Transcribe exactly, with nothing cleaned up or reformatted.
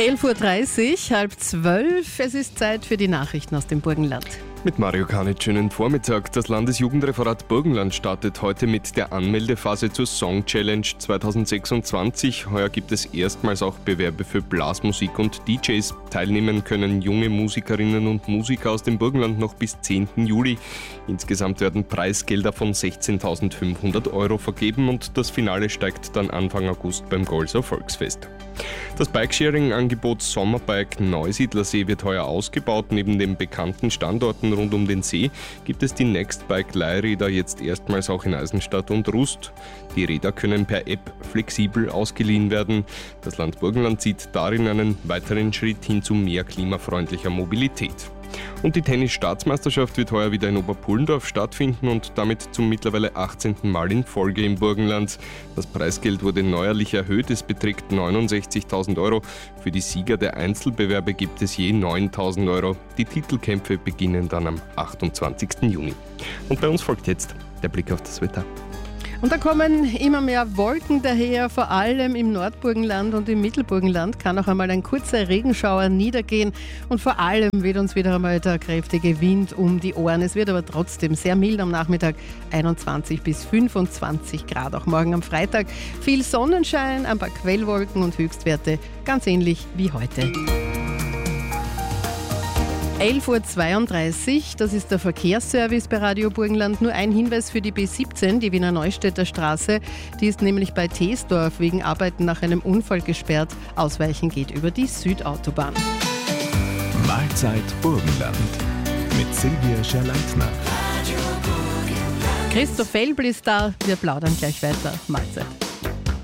elf Uhr dreißig, halb zwölf. Es ist Zeit für die Nachrichten aus dem Burgenland. Mit Mario Kanitsch, schönen Vormittag. Das Landesjugendreferat Burgenland startet heute mit der Anmeldephase zur Song Challenge zwanzig sechsundzwanzig. Heuer gibt es erstmals auch Bewerbe für Blasmusik und D Js. Teilnehmen können junge Musikerinnen und Musiker aus dem Burgenland noch bis zehnten Juli. Insgesamt werden Preisgelder von sechzehntausendfünfhundert Euro vergeben und das Finale steigt dann Anfang August beim Golser Volksfest. Das Bikesharing-Angebot Sommerbike Neusiedlersee wird heuer ausgebaut. Neben den bekannten Standorten rund um den See gibt es die Nextbike-Leihräder jetzt erstmals auch in Eisenstadt und Rust. Die Räder können per App flexibel ausgeliehen werden. Das Land Burgenland sieht darin einen weiteren Schritt hin zu mehr klimafreundlicher Mobilität. Und die Tennis-Staatsmeisterschaft wird heuer wieder in Oberpullendorf stattfinden und damit zum mittlerweile achtzehnten Mal in Folge im Burgenland. Das Preisgeld wurde neuerlich erhöht, es beträgt neunundsechzigtausend Euro. Für die Sieger der Einzelbewerbe gibt es je neuntausend Euro. Die Titelkämpfe beginnen dann am achtundzwanzigsten Juni. Und bei uns folgt jetzt der Blick auf das Wetter. Und da kommen immer mehr Wolken daher, vor allem im Nordburgenland und im Mittelburgenland kann auch einmal ein kurzer Regenschauer niedergehen und vor allem weht uns wieder einmal der kräftige Wind um die Ohren. Es wird aber trotzdem sehr mild am Nachmittag, einundzwanzig bis fünfundzwanzig Grad, auch morgen am Freitag. Viel Sonnenschein, ein paar Quellwolken und Höchstwerte ganz ähnlich wie heute. elf Uhr zweiunddreißig, das ist der Verkehrsservice bei Radio Burgenland. Nur ein Hinweis für die B siebzehn, die Wiener Neustädter Straße. Die ist nämlich bei Teesdorf wegen Arbeiten nach einem Unfall gesperrt. Ausweichen geht über die Südautobahn. Mahlzeit Burgenland mit Silvia Scherleitner. Christoph Felbl ist da, wir plaudern gleich weiter. Mahlzeit.